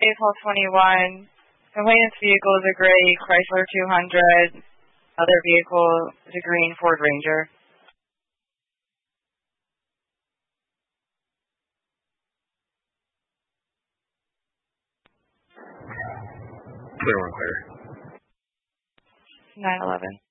April 21. Complainant's vehicle is a gray Chrysler 200. Other vehicle is a green Ford Ranger. Clear one, clear. 911.